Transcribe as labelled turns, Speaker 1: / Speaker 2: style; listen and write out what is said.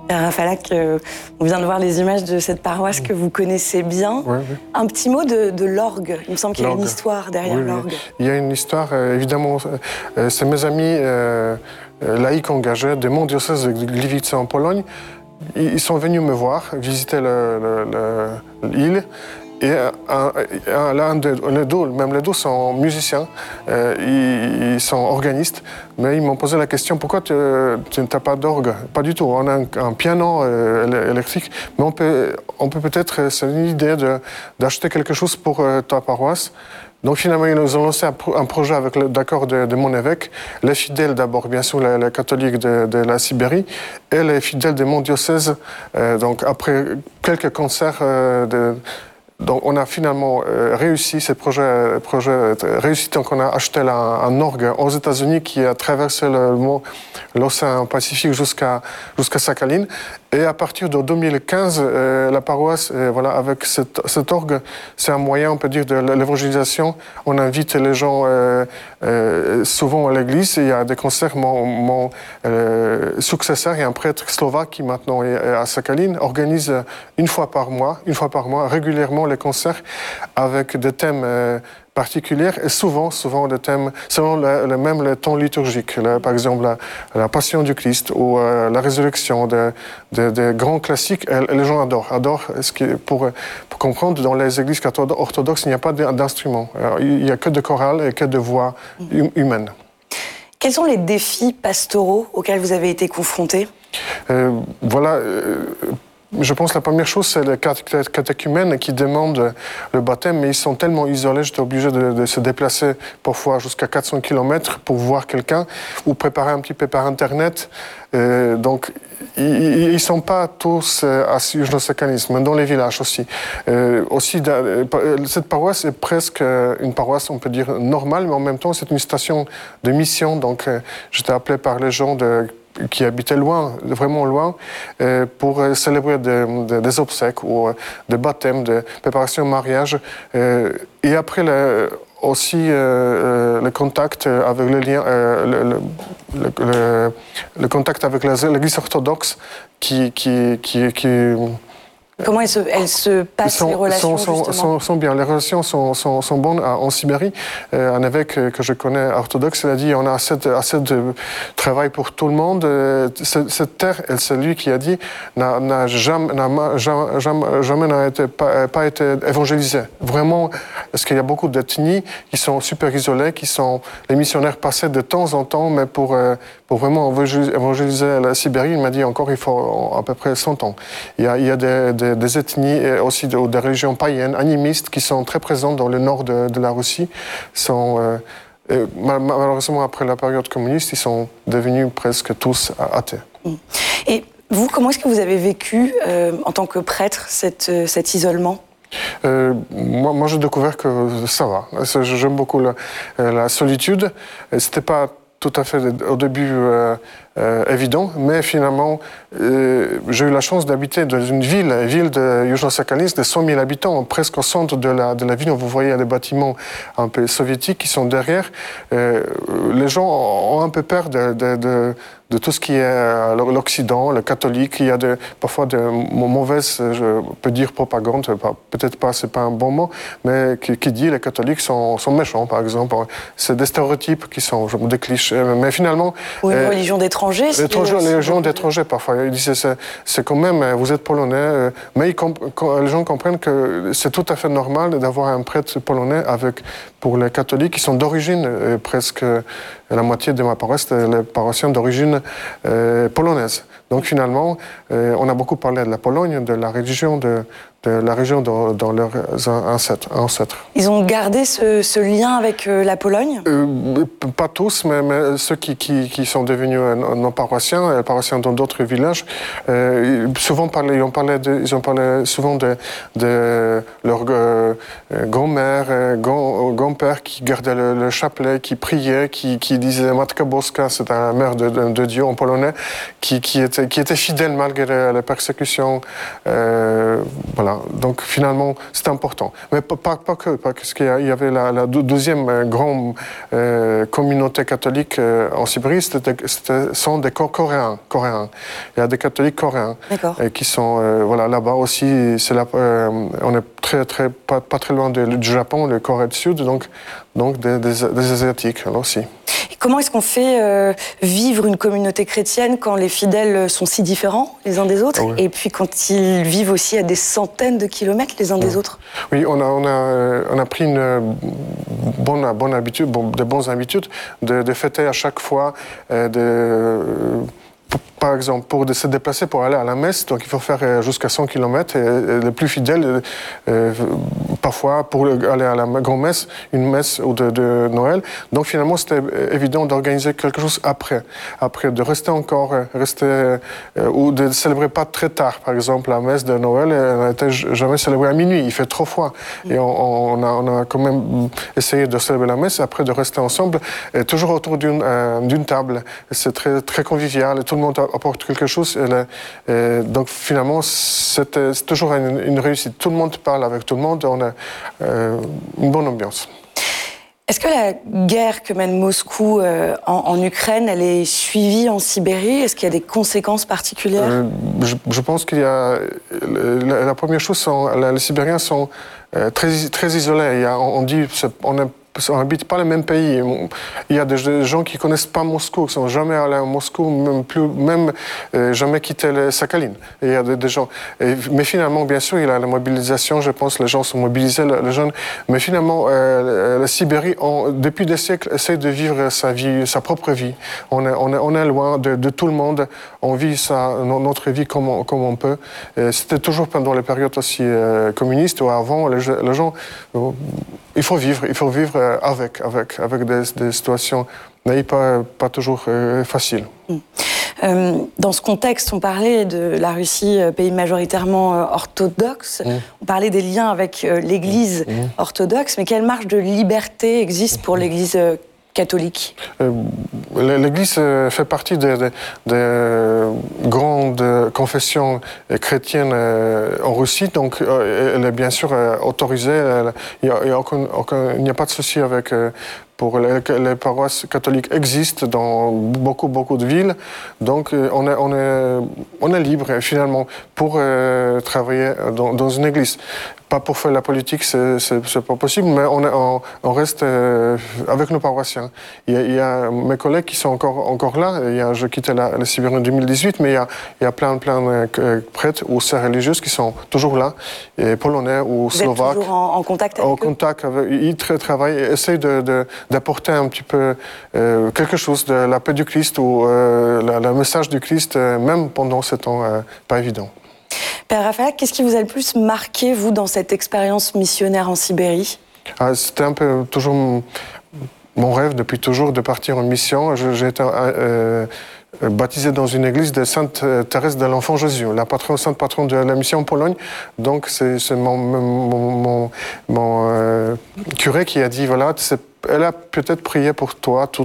Speaker 1: Père Rafalak, on vient de voir les images de cette paroisse que vous connaissez bien.
Speaker 2: Oui.
Speaker 1: Un petit mot de l'orgue. Il me semble qu'il y a une histoire derrière l'orgue.
Speaker 2: Il y a une histoire, évidemment. C'est mes amis laïcs engagés de mon diocèse de Gliwice en Pologne. Ils sont venus me voir, visiter l'île. Et les deux sont musiciens, ils sont organistes, mais ils m'ont posé la question, pourquoi tu n'as pas d'orgue? Pas du tout, on a un piano électrique, mais on peut peut-être, c'est une idée d'acheter quelque chose pour ta paroisse. Donc finalement, ils nous ont lancé un projet avec l'accord de mon évêque, les fidèles d'abord, bien sûr, les catholiques de la Sibérie, et les fidèles de mon diocèse. Donc après quelques concerts donc on a finalement réussi ce projet réussi. Donc on a acheté un orgue aux États-Unis qui a traversé l'océan Pacifique jusqu'à Sakhalin. Et à partir de 2015, la paroisse, avec cet orgue, c'est un moyen, on peut dire, de l'évangélisation. On invite les gens souvent à l'église. Il y a des concerts. Mon successeur, il y a un prêtre slovaque qui maintenant est à Sakhalin, organise une fois par mois, régulièrement les concerts avec des thèmes particuliers et souvent des thèmes selon le temps liturgique. Par exemple, la Passion du Christ ou la résurrection des grands classiques. Et les gens adorent. Pour comprendre, dans les églises orthodoxes, il n'y a pas d'instrument. Il n'y a que de chorales et que de voix humaines.
Speaker 1: Quels sont les défis pastoraux auxquels vous avez été confrontés?
Speaker 2: Je pense que la première chose, c'est les catéchumènes qui demandent le baptême, mais ils sont tellement isolés, j'étais obligé de se déplacer parfois jusqu'à 400 km pour voir quelqu'un ou préparer un petit peu par Internet. Donc, ils ne sont pas tous à Yuzhno-Sakhalinsk, dans les villages aussi. Cette paroisse est presque une paroisse, on peut dire, normale, mais en même temps, c'est une station de mission. Donc, j'étais appelé par les gens qui habitaient loin, vraiment loin, pour célébrer des obsèques ou des baptêmes, des préparations au mariage. Et après, aussi le contact avec le contact avec l'Église orthodoxe qui
Speaker 1: Comment elles se passent, les relations, justement?
Speaker 2: sont bien. Les relations sont bonnes en Sibérie. Un évêque que je connais, orthodoxe, il a dit on a assez de travail pour tout le monde. Cette terre, c'est lui qui a dit, n'a jamais pas été évangélisée. Vraiment, parce qu'il y a beaucoup d'ethnies qui sont super isolées, les missionnaires passaient de temps en temps, mais pour vraiment évangéliser la Sibérie, il m'a dit encore, il faut à peu près 100 ans. Il y a des ethnies et aussi des religions païennes, animistes, qui sont très présentes dans le nord de la Russie. Malheureusement, après la période communiste, ils sont devenus presque tous athées.
Speaker 1: Et vous, comment est-ce que vous avez vécu, en tant que prêtre, cet isolement?
Speaker 2: Moi, j'ai découvert que ça va. J'aime beaucoup la solitude. C'était pas tout à fait au début évident, mais finalement, j'ai eu la chance d'habiter dans une ville de Yuzhno-Sakhalinsk de 100 000 habitants, presque au centre de la ville. Vous voyez des bâtiments un peu soviétiques qui sont derrière. Les gens ont un peu peur de tout ce qui est l'Occident, le catholique. Il y a parfois de mauvaises, je peux dire, propagande, peut-être pas, c'est pas un bon mot, mais qui dit les catholiques sont méchants, par exemple. C'est des stéréotypes qui sont des clichés. Mais finalement...
Speaker 1: Ou une religion d'étrangers.
Speaker 2: Les gens d'étrangers, parfois. Ils disent, c'est quand même, vous êtes polonais, mais les gens comprennent que c'est tout à fait normal d'avoir un prêtre polonais pour les catholiques qui sont d'origine, presque la moitié de ma paroisse, les paroissiens d'origine polonaise. Donc finalement, on a beaucoup parlé de la Pologne, de la religion, dans leurs ancêtres.
Speaker 1: Ils ont gardé ce lien avec la Pologne?
Speaker 2: Pas tous, mais ceux qui sont devenus nos paroissiens dans d'autres villages, souvent ils ont parlé souvent de leur grand-mère, grand-père qui gardait le chapelet, qui priait, qui disait Matka Boska, c'est la mère de Dieu en polonais, qui était fidèle malgré la persécution. Voilà. voilà. Donc finalement, c'est important. Mais pas que, parce qu'il y avait la deuxième grande communauté catholique en Sibérie, sont des coréens. Il y a des catholiques coréens qui sont voilà, là-bas aussi. On est pas très loin du Japon, le Corée du Sud, donc des Asiatiques là aussi.
Speaker 1: Et comment est-ce qu'on fait vivre une communauté chrétienne quand les fidèles sont si différents les uns des autres, et puis quand ils vivent aussi à des centaines de kilomètres les uns des autres?
Speaker 2: Oui, on a pris une bonne habitude, de bonnes habitudes de fêter à chaque fois par exemple, pour se déplacer pour aller à la messe, donc il faut faire jusqu'à 100 km. Et les plus fidèles, parfois, pour aller à la grand-messe, une messe ou de Noël. Donc finalement, c'était évident d'organiser quelque chose après, de rester encore, ou de célébrer pas très tard. Par exemple, la messe de Noël, elle n'était jamais célébrée à minuit. Il fait trop froid. Et on a quand même essayé de célébrer la messe, après de rester ensemble, et toujours autour d'une table. C'est très, très convivial. Tout le monde apporte quelque chose. Donc finalement, c'est toujours une réussite. Tout le monde parle avec tout le monde. On a une bonne ambiance.
Speaker 1: Est-ce que la guerre que mène Moscou en Ukraine, elle est suivie en Sibérie? Est-ce qu'il y a des conséquences particulières?
Speaker 2: Je pense qu'il y a... La première chose, les Sibériens sont très, très isolés. On dit on n'habite pas le même pays. Il y a des gens qui ne connaissent pas Moscou, qui ne sont jamais allés à Moscou, même jamais quitté les Sakhalin. Il y a des gens. Mais finalement, bien sûr, il y a la mobilisation. Je pense que les gens sont mobilisés, les jeunes. Mais finalement, la Sibérie, depuis des siècles, essaie de vivre sa propre vie. On est loin de tout le monde. On vit notre vie comme on peut. C'était toujours pendant les périodes aussi communistes, où avant, les gens... Il faut vivre avec des situations pas toujours faciles.
Speaker 1: Dans ce contexte, on parlait de la Russie, pays majoritairement orthodoxe. On parlait des liens avec l'Église orthodoxe. Mais quelle marge de liberté existe pour l'Église catholique?
Speaker 2: L'Église fait partie des grandes confessions chrétiennes en Russie, donc elle est bien sûr autorisée. Il n'y a pas de souci avec... Pour les paroisses catholiques existent dans beaucoup de villes, donc on est libre finalement pour travailler dans une église. Pas pour faire la politique, c'est pas possible, mais on reste avec nos paroissiens. Il y a mes collègues qui sont encore là. Je quittais la Sibérie en 2018, mais il y a plein de prêtres ou sœurs religieuses qui sont toujours là, et polonais ou slovaques.
Speaker 1: Vous êtes toujours en contact avec eux?
Speaker 2: En contact avec eux. Ils travaillent, essayent d'apporter un petit peu quelque chose de la paix du Christ ou le message du Christ, même pendant ce temps pas évident.
Speaker 1: Père Raphaël, qu'est-ce qui vous a le plus marqué, vous, dans cette expérience missionnaire en Sibérie?
Speaker 2: C'était un peu toujours mon rêve depuis toujours de partir en mission. J'ai été baptisé dans une église de Sainte Thérèse de l'Enfant Jésus, sainte patronne de la mission en Pologne. Donc c'est mon curé qui a dit, voilà, elle a peut-être prié pour toi